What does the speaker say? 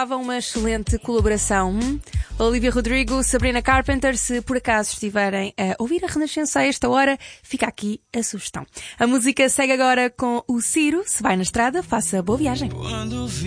estava uma excelente colaboração. Olivia Rodrigo, Sabrina Carpenter. Se por acaso estiverem a ouvir a Renascença a esta hora, fica aqui a sugestão. A música segue agora com o Ciro. Se vai na estrada, faça boa viagem.